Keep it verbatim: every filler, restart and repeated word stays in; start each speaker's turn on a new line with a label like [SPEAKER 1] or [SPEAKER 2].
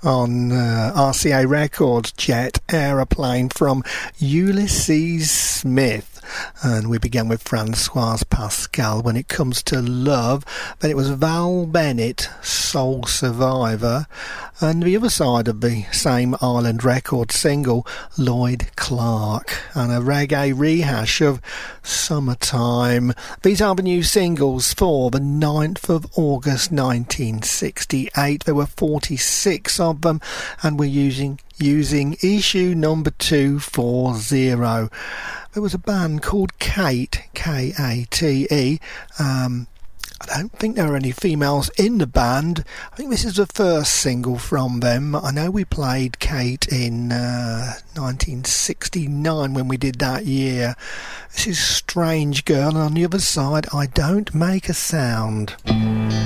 [SPEAKER 1] on uh, R C A Records, Jet Aeroplane from Ulysses Smith. And we began with Francoise Pascal, When It Comes to Love. Then it was Val Bennett, Soul Survivor. And the other side of the same Island Record single, Lloyd Clark, and a reggae rehash of Summertime. These are the new singles for the ninth of August nineteen sixty-eight. There were forty-six of them, and we're using using issue number two forty. There was a band called Kate, K A T E. Um, I don't think there are any females in the band. I think this is the first single from them. I know we played Kate in uh, nineteen sixty-nine when we did that year. This is Strange Girl, and on the other side, I Don't Make a Sound.